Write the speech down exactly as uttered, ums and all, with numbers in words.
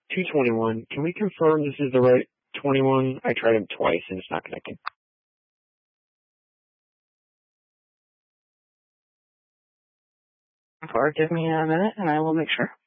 two twenty-one. Can we confirm this is the right twenty-one? I tried him twice and it's not connecting. Or give me a minute and I will make sure.